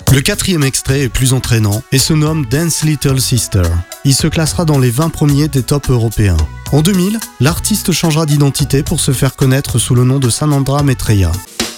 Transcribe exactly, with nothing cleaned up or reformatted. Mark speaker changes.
Speaker 1: Le quatrième extrait est plus entraînant et se nomme Dance Little Sister. Il se classera dans les vingt premiers des tops européens. En deux mille, l'artiste changera d'identité pour se faire connaître sous le nom de Sanandra Maitreya.